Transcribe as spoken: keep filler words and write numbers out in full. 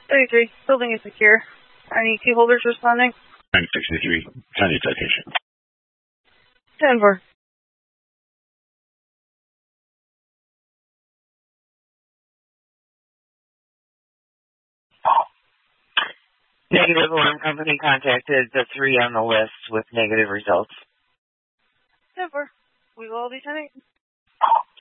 thirty-three, building is secure. Any key holders responding? nine sixty-three, county citation. ten four. Negative alarm company contacted the three on the list with negative results. ten four. We will all be sending.